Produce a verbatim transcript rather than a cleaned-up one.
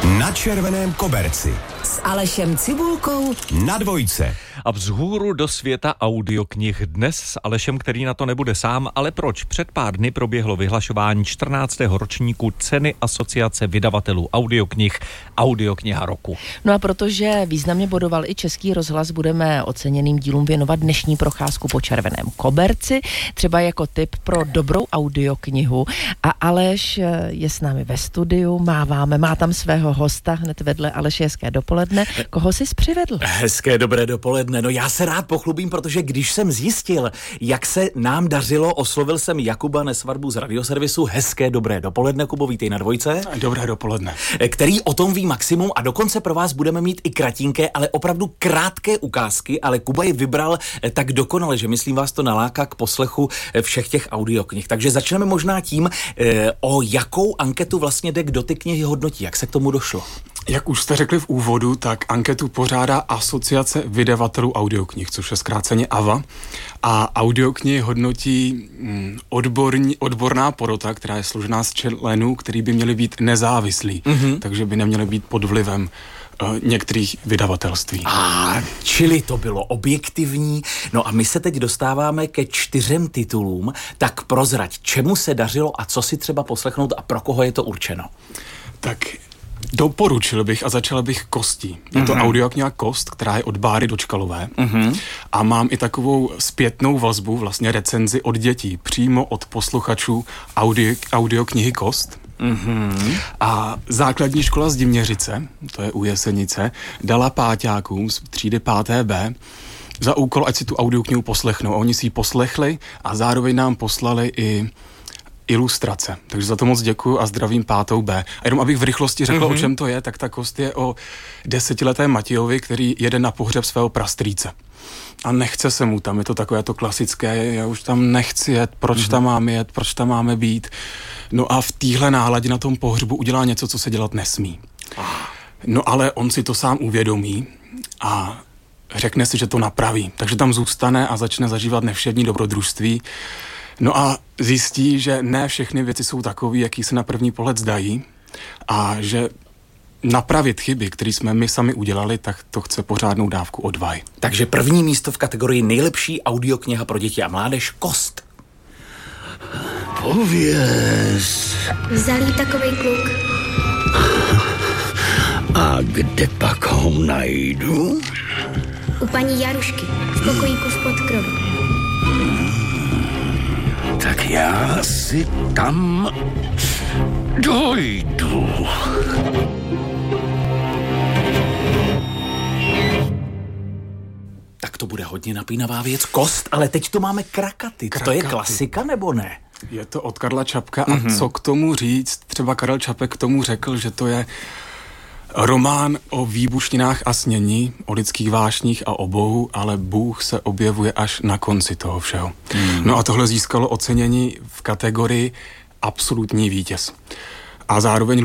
Na červeném koberci s Alešem Cibulkou na dvojce. A vzhůru do světa audioknih dnes s Alešem, který na to nebude sám, ale proč? Před pár dny proběhlo vyhlašování čtrnáctého ročníku ceny Asociace vydavatelů audioknih Audiokniha roku. No a protože významně bodoval i Český rozhlas, budeme oceněným dílům věnovat dnešní procházku po červeném koberci, třeba jako tip pro dobrou audioknihu. A Aleš je s námi ve studiu, máváme, má tam svého hosta hned vedle. Aleš, hezké dopoledne. Koho jsi přivedl? Hezké dobré dopoledne. No já se rád pochlubím, protože když jsem zjistil, jak se nám dařilo, oslovil jsem Jakuba Nesvadbu z radioservisu. Hezké dobré dopoledne, Kubo, vítej na dvojce. Dobré dopoledne. Který o tom ví maximum a dokonce pro vás budeme mít i kratínké, ale opravdu krátké ukázky, ale Kuba je vybral tak dokonale, že myslím vás to naláká k poslechu všech těch audioknih. Takže začneme možná tím, o jakou anketu vlastně jde, kdo ty knihy hodnotí, jak se k tomu došlo. Jak už jste řekli v úvodu, tak anketu pořádá Asociace vydavatelů audioknih, což je zkráceně A V A. A audioknihy hodnotí odborní, odborná porota, která je složená z členů, který by měli být nezávislí, mm-hmm. takže by neměli být pod vlivem uh, některých vydavatelství. A čili to bylo objektivní. No a my se teď dostáváme ke čtyřem titulům, tak prozrať, čemu se dařilo a co si třeba poslechnout a pro koho je to určeno. Tak doporučil bych a začal bych Kostí. Je to mm-hmm. audiokniha Kost, která je od Báry Dočkalové. Mm-hmm. A mám i takovou zpětnou vazbu, vlastně recenzi od dětí, přímo od posluchačů audio, audioknihy Kost. Mm-hmm. A základní škola z Diměřice, to je u Jesenice, dala páťákům z třídy páté B za úkol, ať si tu audioknihu poslechnou. A oni si ji poslechli a zároveň nám poslali i ilustrace. Takže za to moc děkuju a zdravím pátou B. A jenom abych v rychlosti řekl, mm-hmm. o čem to je, tak ta Kost je o desetiletém Matějovi, který jede na pohřeb svého prastrýce. A nechce se mu tam, je to takové to klasické, já už tam nechci jet, proč mm-hmm. tam máme jet, proč tam máme být. No a v téhle náladě na tom pohřbu udělá něco, co se dělat nesmí. No ale on si to sám uvědomí a řekne si, že to napraví. Takže tam zůstane a začne zažívat nevšední dobrodružství. No a zjistí, že ne všechny věci jsou takové, jaký se na první pohled zdají a že napravit chyby, které jsme my sami udělali, tak to chce pořádnou dávku odvahy. Takže první místo v kategorii nejlepší audiokniha pro děti a mládež Kost. Pověz. Vzalý takovej kluk. A kde pak ho najdu? U paní Jarušky, v pokojíku v podkroví. Tak já si tam dojdu. Tak to bude hodně napínavá věc. Kost, ale teď tu máme Krakaty. Krakaty. To je klasika nebo ne? Je to od Karla Čapka a mm-hmm. co k tomu říct? Třeba Karel Čapek k tomu řekl, že to je román o výbušninách a snění, o lidských vášních a o Bohu, ale Bůh se objevuje až na konci toho všeho. Mm. No a tohle získalo ocenění v kategorii absolutní vítěz. A zároveň